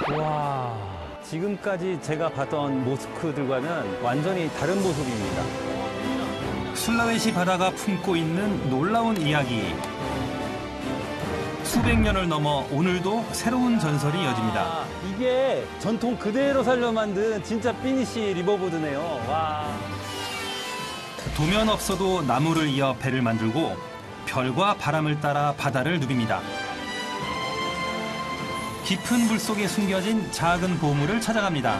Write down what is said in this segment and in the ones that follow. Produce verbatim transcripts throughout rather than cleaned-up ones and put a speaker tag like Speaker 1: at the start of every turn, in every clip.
Speaker 1: 와, 지금까지 제가 봤던 모스크들과는 완전히 다른 모습입니다.
Speaker 2: 술라웨시 바다가 품고 있는 놀라운 이야기. 수백 년을 넘어 오늘도 새로운 전설이 이어집니다.
Speaker 1: 아, 이게 전통 그대로 살려 만든 진짜 피니시 리버보드네요. 와.
Speaker 2: 도면 없어도 나무를 이어 배를 만들고 별과 바람을 따라 바다를 누빕니다. 깊은 물 속에 숨겨진 작은 보물을 찾아갑니다.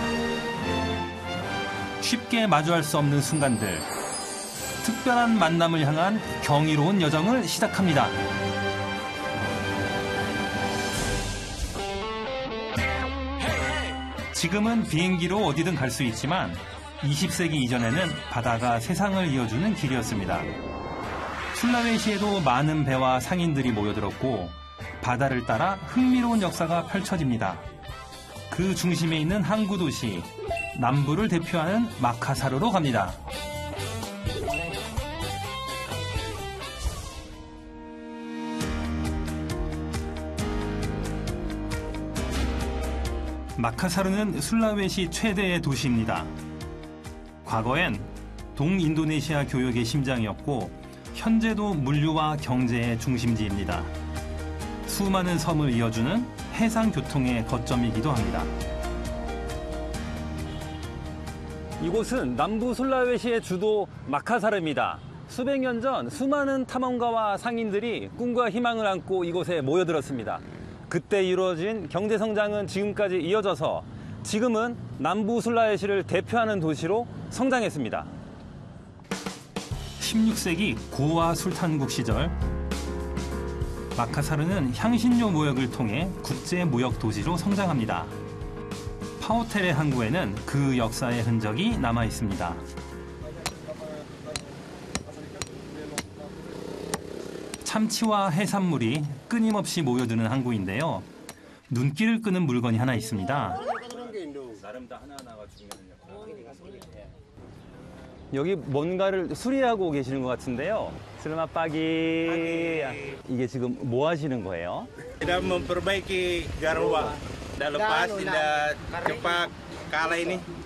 Speaker 2: 쉽게 마주할 수 없는 순간들. 특별한 만남을 향한 경이로운 여정을 시작합니다. 지금은 비행기로 어디든 갈 수 있지만 이십 세기 이전에는 바다가 세상을 이어주는 길이었습니다. 술라웨시에도 많은 배와 상인들이 모여들었고 바다를 따라 흥미로운 역사가 펼쳐집니다. 그 중심에 있는 항구 도시, 남부를 대표하는 마카사르로 갑니다. 마카사르는 술라웨시 최대의 도시입니다. 과거엔 동인도네시아 교역의 심장이었고 현재도 물류와 경제의 중심지입니다. 수많은 섬을 이어주는 해상 교통의 거점이기도 합니다.
Speaker 1: 이곳은 남부 술라웨시의 주도 마카사르입니다. 수백 년 전 수많은 탐험가와 상인들이 꿈과 희망을 안고 이곳에 모여들었습니다. 그때 이루어진 경제 성장은 지금까지 이어져서 지금은 남부 술라웨시를 대표하는 도시로 성장했습니다.
Speaker 2: 십육 세기 고아 술탄국 시절 마카사르는 향신료 무역을 통해 국제 무역 도시로 성장합니다. 파오테레 항구에는 그 역사의 흔적이 남아 있습니다. 참치와 해산물이 끊임없이 모여드는 항구인데요. 눈길을 끄는 물건이 하나 있습니다.
Speaker 1: 여기 뭔가를 수리하고 계시는 것 같은데요. 슬마빠기. 이게 지금 뭐 하시는 거예요?
Speaker 3: Kita memperbaiki garwa. Dah lepas tidak cepat kalah ini.